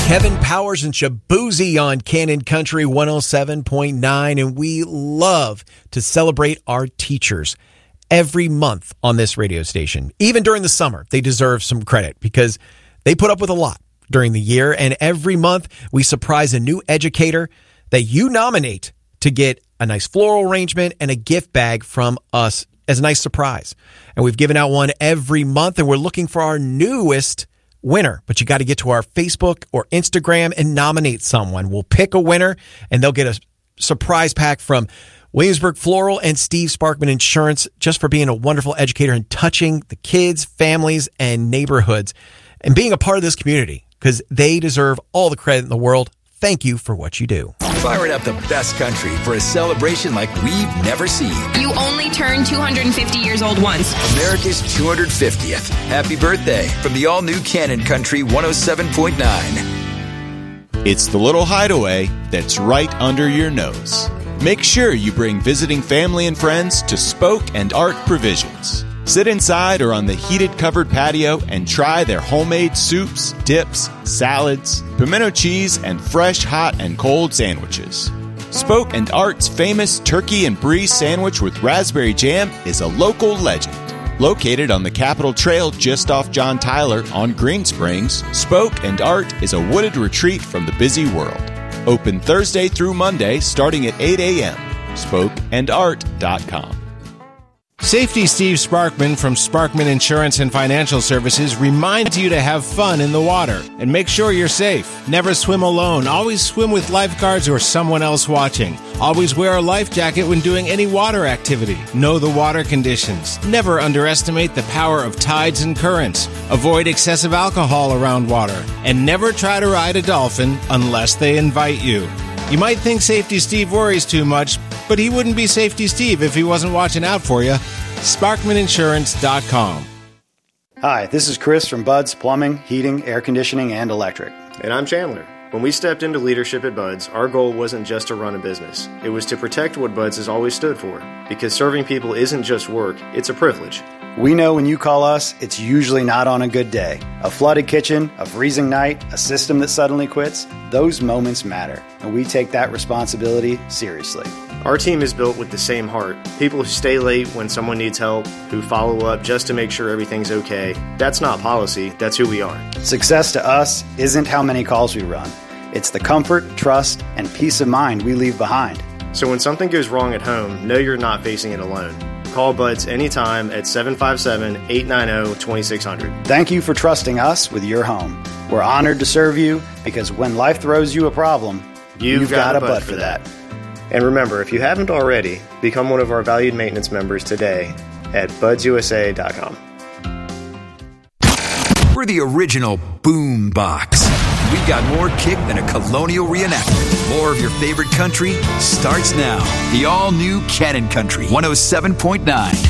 Kevin Powers and Shabuzi on Cannon Country 107.9, and we love to celebrate our teachers every month on this radio station. Even during the summer, they deserve some credit because they put up with a lot during the year, and every month we surprise a new educator that you nominate to get a nice floral arrangement and a gift bag from us as a nice surprise. And we've given out one every month, and we're looking for our newest winner, but you got to get to our Facebook or Instagram and nominate someone. We'll pick a winner, and they'll get a surprise pack from Williamsburg Floral and Steve Sparkman Insurance just for being a wonderful educator and touching the kids, families, and neighborhoods and being a part of this community because they deserve all the credit in the world. Thank you for what you do. Firing up the best country for a celebration like we've never seen. You only turn 250 years old once. America's 250th. Happy birthday from the all-new Cannon Country 107.9. It's the little hideaway that's right under your nose. Make sure you bring visiting family and friends to Spoke and Art Provisions. Sit inside or on the heated covered patio and try their homemade soups, dips, salads, pimento cheese, and fresh hot and cold sandwiches. Spoke and Art's famous turkey and brie sandwich with raspberry jam is a local legend. Located on the Capitol Trail just off John Tyler on Green Springs, Spoke and Art is a wooded retreat from the busy world. Open Thursday through Monday starting at 8 a.m. SpokeandArt.com. Safety Steve Sparkman from Sparkman Insurance and Financial Services reminds you to have fun in the water and make sure you're safe. Never swim alone. Always swim with lifeguards or someone else watching. Always wear a life jacket when doing any water activity. Know the water conditions. Never underestimate the power of tides and currents. Avoid excessive alcohol around water. And never try to ride a dolphin unless they invite you. You might think Safety Steve worries too much, but he wouldn't be Safety Steve if he wasn't watching out for you. SparkmanInsurance.com. Hi, this is Chris from Bud's Plumbing, Heating, Air Conditioning, and Electric. And I'm Chandler. When we stepped into leadership at Bud's, our goal wasn't just to run a business. It was to protect what Bud's has always stood for. Because serving people isn't just work, it's a privilege. We know when you call us, it's usually not on a good day. A flooded kitchen, a freezing night, a system that suddenly quits, those moments matter. And we take that responsibility seriously. Our team is built with the same heart. People who stay late when someone needs help, who follow up just to make sure everything's okay. That's not policy, that's who we are. Success to us isn't how many calls we run. It's the comfort, trust, and peace of mind we leave behind. So when something goes wrong at home, know you're not facing it alone. Call Bud's anytime at 757-890-2600. Thank you for trusting us with your home. We're honored to serve you because when life throws you a problem, you've got a Bud for that. And remember, if you haven't already, become one of our valued maintenance members today at budsusa.com. We're the original Boom Box. We've got more kick than a colonial reenactment. More of your favorite country starts now. The all-new Cannon Country 107.9.